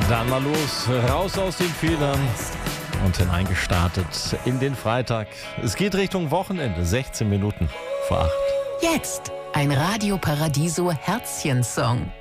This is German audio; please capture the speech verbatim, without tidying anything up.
Dann mal los, raus aus den Fehlern und hineingestartet in den Freitag. Es geht Richtung Wochenende, sechzehn Minuten vor acht. Jetzt ein Radio Paradiso Herzchen-Song.